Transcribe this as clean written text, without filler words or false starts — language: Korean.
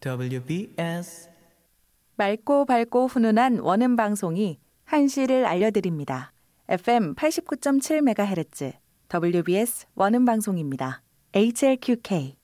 WBS 맑고 밝고 훈훈한 원음 방송이 한시를 알려드립니다. FM 89.7MHz WBS 원음 방송입니다. HLQK